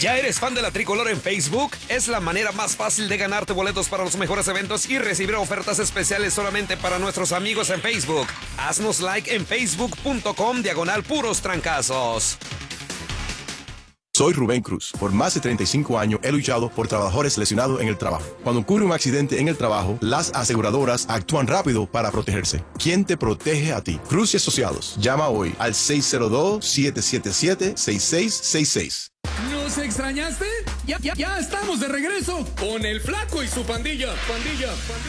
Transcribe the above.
¿Ya eres fan de la Tricolor en Facebook? Es la manera más fácil de ganarte boletos para los mejores eventos y recibir ofertas especiales solamente para nuestros amigos en Facebook. Haznos like en facebook.com/puros trancazos. Soy Rubén Cruz. Por más de 35 años he luchado por trabajadores lesionados en el trabajo. Cuando ocurre un accidente en el trabajo, las aseguradoras actúan rápido para protegerse. ¿Quién te protege a ti? Cruz y Asociados. Llama hoy al 602-777-6666. ¿Nos extrañaste? Ya estamos de regreso con el Flaco y su pandilla.